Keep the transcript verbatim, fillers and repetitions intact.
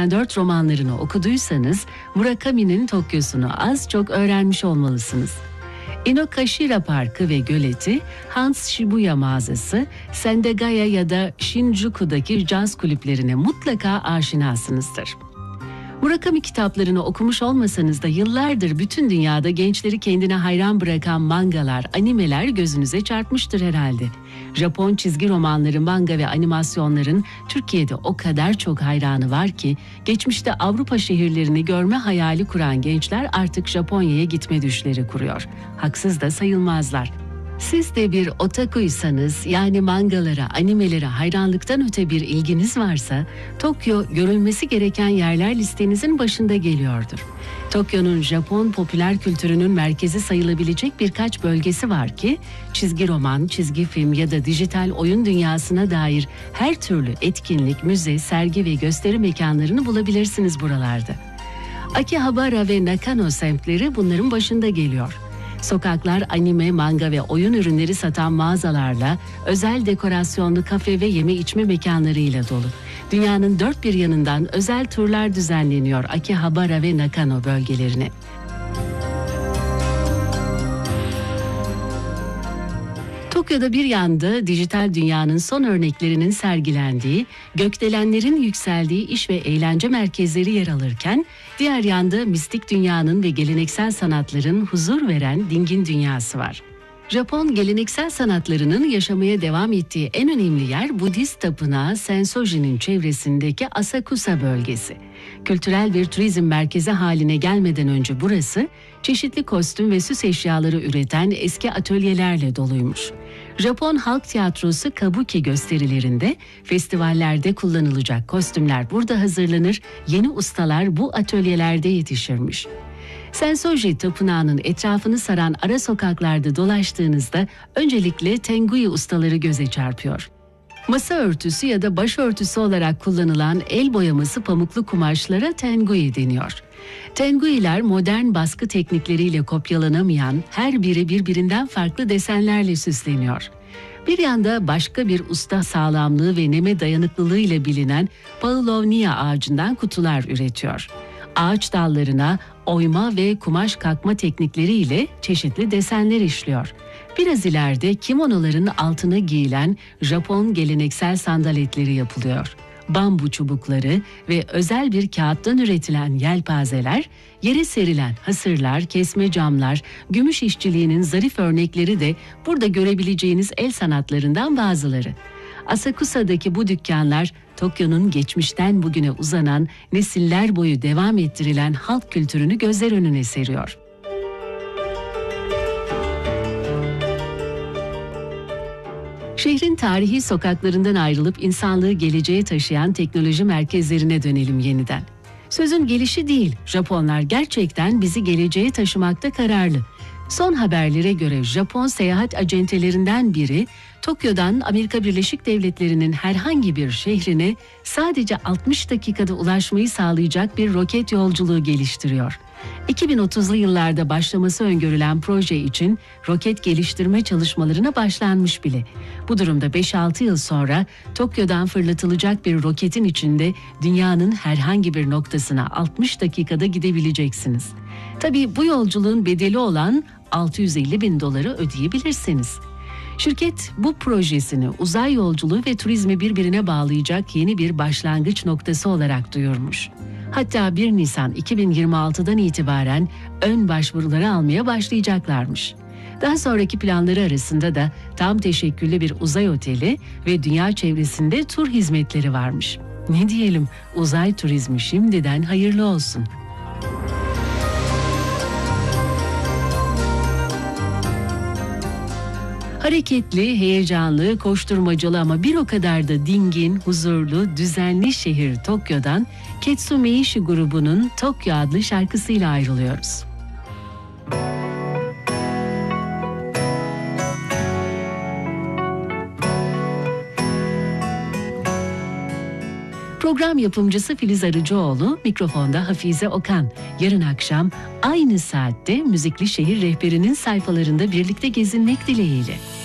seksen dört romanlarını okuduysanız Murakami'nin Tokyo'sunu az çok öğrenmiş olmalısınız. Inokashira Parkı ve göleti, Hans Shibuya mağazası, Sendagaya ya da Shinjuku'daki caz kulüplerine mutlaka aşinasınızdır. Murakami kitaplarını okumuş olmasanız da yıllardır bütün dünyada gençleri kendine hayran bırakan mangalar, animeler gözünüze çarpmıştır herhalde. Japon çizgi romanları, manga ve animasyonların Türkiye'de o kadar çok hayranı var ki geçmişte Avrupa şehirlerini görme hayali kuran gençler artık Japonya'ya gitme düşleri kuruyor. Haksız da sayılmazlar. Siz de bir otakuysanız, yani mangalara, animelere hayranlıktan öte bir ilginiz varsa, Tokyo görülmesi gereken yerler listenizin başında geliyordur. Tokyo'nun Japon popüler kültürünün merkezi sayılabilecek birkaç bölgesi var ki, çizgi roman, çizgi film ya da dijital oyun dünyasına dair her türlü etkinlik, müze, sergi ve gösteri mekanlarını bulabilirsiniz buralarda. Akihabara ve Nakano semtleri bunların başında geliyor. Sokaklar anime, manga ve oyun ürünleri satan mağazalarla, özel dekorasyonlu kafe ve yeme içme mekanlarıyla dolu. Dünyanın dört bir yanından özel turlar düzenleniyor Akihabara ve Nakano bölgelerine. Tokyo'da bir yanda dijital dünyanın son örneklerinin sergilendiği, gökdelenlerin yükseldiği iş ve eğlence merkezleri yer alırken, diğer yanda mistik dünyanın ve geleneksel sanatların huzur veren dingin dünyası var. Japon geleneksel sanatlarının yaşamaya devam ettiği en önemli yer Budist tapınağı Sensoji'nin çevresindeki Asakusa bölgesi. Kültürel bir turizm merkezi haline gelmeden önce burası, çeşitli kostüm ve süs eşyaları üreten eski atölyelerle doluymuş. Japon halk tiyatrosu kabuki gösterilerinde, festivallerde kullanılacak kostümler burada hazırlanır, yeni ustalar bu atölyelerde yetişirmiş. Sensoji Tapınağı'nın etrafını saran ara sokaklarda dolaştığınızda öncelikle Tengui ustaları göze çarpıyor. Masa örtüsü ya da başörtüsü olarak kullanılan el boyaması pamuklu kumaşlara Tengui deniyor. Tenguiler modern baskı teknikleriyle kopyalanamayan, her biri birbirinden farklı desenlerle süsleniyor. Bir yanda başka bir usta sağlamlığı ve neme dayanıklılığı ile bilinen Paulownia ağacından kutular üretiyor. Ağaç dallarına oyma ve kumaş kakma teknikleriyle çeşitli desenler işliyor. Biraz ileride kimonoların altına giyilen Japon geleneksel sandaletleri yapılıyor. Bambu çubukları ve özel bir kağıttan üretilen yelpazeler, yere serilen hasırlar, kesme camlar, gümüş işçiliğinin zarif örnekleri de burada görebileceğiniz el sanatlarından bazıları. Asakusa'daki bu dükkanlar, Tokyo'nun geçmişten bugüne uzanan, nesiller boyu devam ettirilen halk kültürünü gözler önüne seriyor. Şehrin tarihi sokaklarından ayrılıp insanlığı geleceğe taşıyan teknoloji merkezlerine dönelim yeniden. Sözün gelişi değil, Japonlar gerçekten bizi geleceğe taşımakta kararlı. Son haberlere göre Japon seyahat acentelerinden biri, Tokyo'dan Amerika Birleşik Devletleri'nin herhangi bir şehrine sadece altmış dakikada ulaşmayı sağlayacak bir roket yolculuğu geliştiriyor. iki bin otuzlu yıllarda başlaması öngörülen proje için roket geliştirme çalışmalarına başlanmış bile. Bu durumda beş altı yıl sonra Tokyo'dan fırlatılacak bir roketin içinde dünyanın herhangi bir noktasına altmış dakikada gidebileceksiniz. Tabii bu yolculuğun bedeli olan altı yüz elli bin doları ödeyebilirsiniz. Şirket bu projesini uzay yolculuğu ve turizmi birbirine bağlayacak yeni bir başlangıç noktası olarak duyurmuş. Hatta bir Nisan iki bin yirmi altıdan itibaren ön başvuruları almaya başlayacaklarmış. Daha sonraki planları arasında da tam teşekküllü bir uzay oteli ve dünya çevresinde tur hizmetleri varmış. Ne diyelim, uzay turizmi şimdiden hayırlı olsun. Hareketli, heyecanlı, koşturmacalı ama bir o kadar da dingin, huzurlu, düzenli şehir Tokyo'dan Ketsumeishi grubunun Tokyo adlı şarkısıyla ayrılıyoruz. Program yapımcısı Filiz Arıcıoğlu, mikrofonda Hafize Okan. Yarın akşam aynı saatte Müzikli Şehir Rehberi'nin sayfalarında birlikte gezinmek dileğiyle.